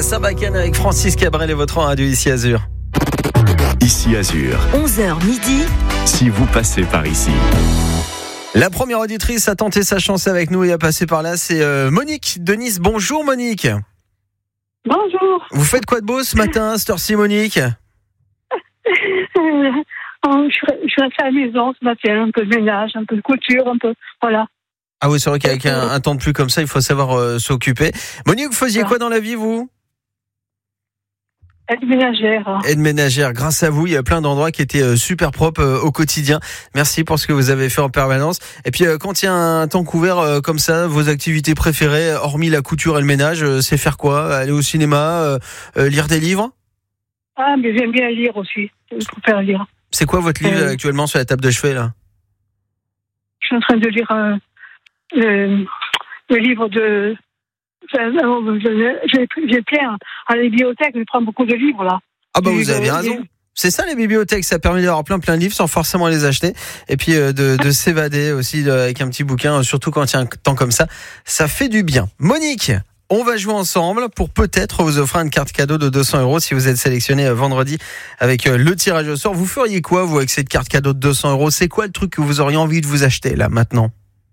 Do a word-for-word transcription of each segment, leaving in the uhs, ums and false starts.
Sarbacane avec Francis Cabrel et votre radio ici Azur. Ici Azur. onze heures midi. Si vous passez par ici. La première auditrice a tenté sa chance avec nous et a passé par là, c'est euh, Monique de Nice. Bonjour Monique. Bonjour. Vous faites quoi de beau ce matin, à cette heure-ci Monique? Euh, oh, je, je reste à la maison ce matin, un peu de ménage, un peu de couture, un peu, voilà. Ah oui, c'est vrai qu'avec un, un temps de pluie comme ça, il faut savoir euh, s'occuper. Monique, vous faisiez voilà. quoi dans la vie vous? Aide ménagère. Aide ménagère, grâce à vous, il y a plein d'endroits qui étaient euh, super propres euh, au quotidien. Merci pour ce que vous avez fait en permanence. Et puis euh, quand il y a un temps couvert euh, comme ça, vos activités préférées, hormis la couture et le ménage, euh, c'est faire quoi? Aller au cinéma, euh, euh, lire des livres? Ah, mais j'aime bien lire aussi. Je préfère lire. C'est quoi votre livre euh... actuellement sur la table de chevet là? Je suis en train de lire euh, le, le livre de... J'ai, j'ai plein à la bibliothèque, je prends beaucoup de livres là. Ah bah vous Et avez bien raison. C'est ça les bibliothèques, ça permet d'avoir plein plein de livres sans forcément les acheter. Et puis euh, de, de s'évader aussi euh, avec un petit bouquin, surtout quand il y a un temps comme ça, ça fait du bien. Monique, on va jouer ensemble pour peut-être vous offrir une carte cadeau de deux cents euros si vous êtes sélectionné vendredi avec euh, le tirage au sort. Vous feriez quoi vous avec cette carte cadeau de deux cents euros? C'est quoi le truc que vous auriez envie de vous acheter là maintenant?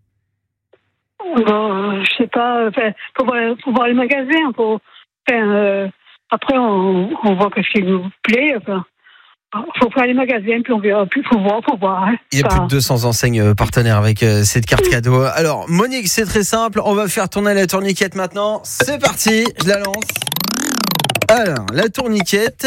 Bon, euh, je sais pas, enfin, faut voir, faut voir les magasins, faut, enfin, euh, après on, on voit ce qui nous plaît, enfin, faut faire les magasins, puis on verra, puis faut voir, faut voir. Hein. Il y a enfin, plus de deux cents enseignes partenaires avec euh, cette carte cadeau. Alors Monique, c'est très simple, on va faire tourner la tourniquette maintenant. C'est parti, je la lance. Alors, la tourniquette,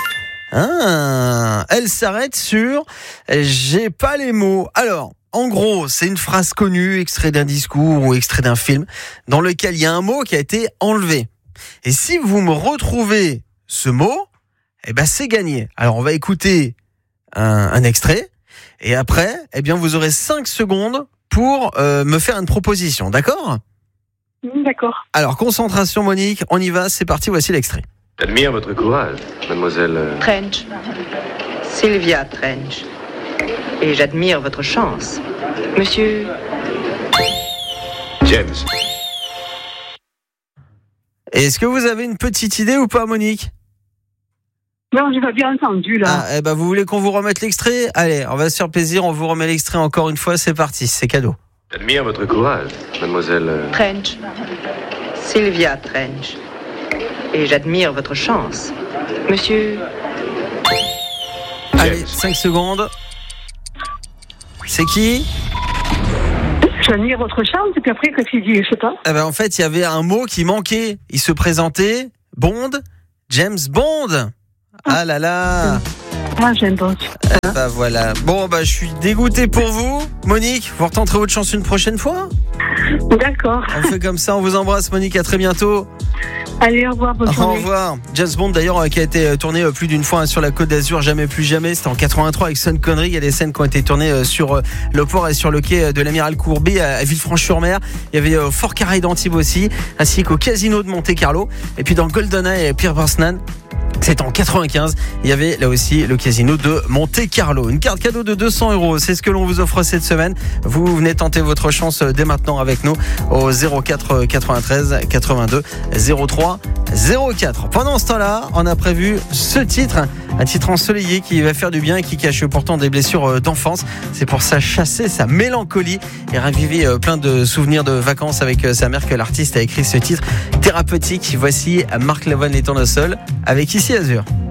ah, elle s'arrête sur « j'ai pas les mots ». Alors, en gros, c'est une phrase connue, extrait d'un discours ou extrait d'un film, dans lequel il y a un mot qui a été enlevé. Et si vous me retrouvez ce mot, eh ben c'est gagné. Alors on va écouter un, un extrait, et après, eh bien vous aurez cinq secondes pour euh, me faire une proposition, d'accord ? D'accord. Alors concentration Monique, on y va, c'est parti, voici l'extrait. J'admire votre courage, mademoiselle... Trench. Sylvia Trench. Et j'admire votre chance. Monsieur... James. Est-ce que vous avez une petite idée ou pas Monique ? Non, j'ai pas bien entendu là. Ah, eh ben vous voulez qu'on vous remette l'extrait ? Allez, on va se faire plaisir, on vous remet l'extrait encore une fois, c'est parti, c'est cadeau. J'admire votre courage, mademoiselle... Trench. Sylvia Trench. Et j'admire votre chance. Monsieur... Allez, cinq secondes. C'est qui ? J'admire votre chance, et puis après, qu'est-ce qu'il dit ? Je sais pas. Eh ben en fait, il y avait un mot qui manquait. Il se présentait Bond, James Bond. Ah là là. Ah, j'aime pas. Eh ben voilà. Bon, bah je suis dégoûté pour vous. Monique, vous retenterez votre chance une prochaine fois ? D'accord. On fait comme ça, on vous embrasse Monique, à très bientôt. Allez, au revoir, bonne Au journée. revoir. James Bond d'ailleurs euh, qui a été euh, tourné euh, plus d'une fois hein, sur la Côte d'Azur, jamais plus jamais. C'était en quatre-vingt-trois avec Sean Connery. Il y a des scènes qui ont été tournées euh, sur euh, le port et sur le quai euh, de l'Amiral Courbet à, à Villefranche-sur-Mer. Il y avait euh, Fort Carré d'Antibes aussi, ainsi qu'au Casino de Monte-Carlo. Et puis dans GoldenEye et Pierce Brosnan. C'est en quatre-vingt-quinze, il y avait là aussi le casino de Monte-Carlo. Une carte cadeau de deux cents euros, c'est ce que l'on vous offre cette semaine. Vous venez tenter votre chance dès maintenant avec nous au zéro quatre quatre-vingt-treize quatre-vingt-deux zéro trois zéro quatre. Pendant ce temps-là, on a prévu ce titre, un titre ensoleillé qui va faire du bien et qui cache pourtant des blessures d'enfance. C'est pour ça chasser sa mélancolie et raviver plein de souvenirs de vacances avec sa mère que l'artiste a écrit ce titre thérapeutique. Voici Marc Lavoine, Les Tournesols avec Ici Azur.